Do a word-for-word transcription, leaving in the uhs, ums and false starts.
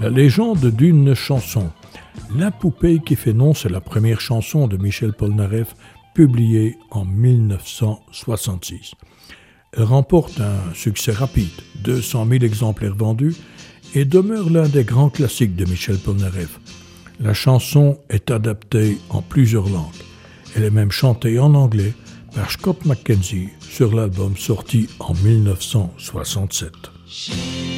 La légende d'une chanson. La poupée qui fait non, c'est la première chanson de Michel Polnareff, publiée en dix-neuf cent soixante-six. Elle remporte un succès rapide, deux cent mille exemplaires vendus, et demeure l'un des grands classiques de Michel Polnareff. La chanson est adaptée en plusieurs langues. Elle est même chantée en anglais par Scott McKenzie sur l'album sorti en dix-neuf cent soixante-sept.